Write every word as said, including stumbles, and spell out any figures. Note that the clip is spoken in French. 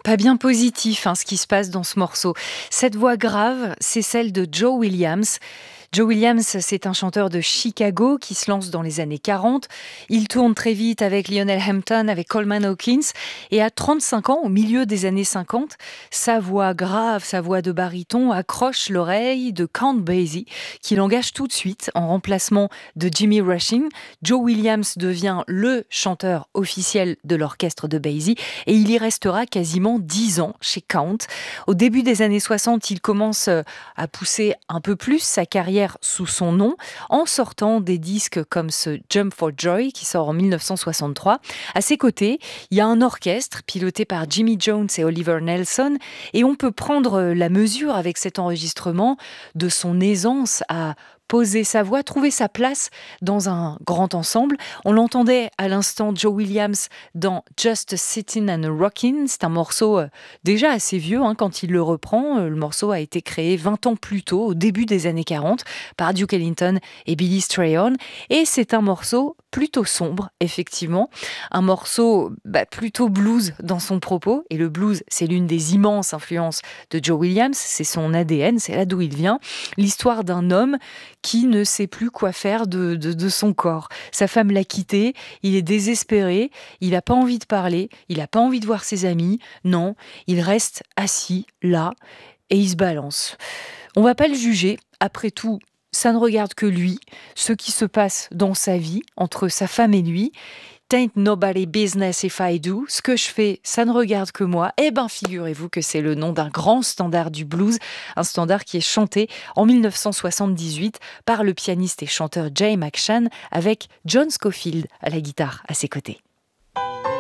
Pas bien positif, hein, ce qui se passe dans ce morceau. Cette voix grave, c'est celle de Joe Williams. Joe Williams, c'est un chanteur de Chicago qui se lance dans les années quarante. Il tourne très vite avec Lionel Hampton, avec Coleman Hawkins. Et à trente-cinq ans, au milieu des années cinquante, sa voix grave, sa voix de baryton accroche l'oreille de Count Basie, qui l'engage tout de suite en remplacement de Jimmy Rushing. Joe Williams devient le chanteur officiel de l'orchestre de Basie et il y restera quasiment dix ans chez Count. Au début des années soixante, il commence à pousser un peu plus sa carrière sous son nom, en sortant des disques comme ce Jump for Joy qui sort en dix-neuf cent soixante-trois. À ses côtés, il y a un orchestre piloté par Jimmy Jones et Oliver Nelson et on peut prendre la mesure avec cet enregistrement de son aisance à poser sa voix, trouver sa place dans un grand ensemble. On l'entendait à l'instant Joe Williams dans Just Sittin' and Rockin'. C'est un morceau euh, déjà assez vieux hein, quand il le reprend. Le morceau a été créé vingt ans plus tôt, au début des années quarante, par Duke Ellington et Billy Strayhorn. Et c'est un morceau plutôt sombre, effectivement. Un morceau bah, plutôt blues dans son propos. Et le blues, c'est l'une des immenses influences de Joe Williams. C'est son A D N, c'est là d'où il vient. L'histoire d'un homme qui ne sait plus quoi faire de, de, de son corps. Sa femme l'a quitté, il est désespéré, il n'a pas envie de parler, il n'a pas envie de voir ses amis. Non, il reste assis, là, et il se balance. On ne va pas le juger, après tout, ça ne regarde que lui, ce qui se passe dans sa vie, entre sa femme et lui. Tain't nobody business if I do. Ce que je fais, ça ne regarde que moi. Eh ben, figurez-vous que c'est le nom d'un grand standard du blues, un standard qui est chanté en dix-neuf cent soixante-dix-huit par le pianiste et chanteur Jay McShann avec John Scofield à la guitare à ses côtés.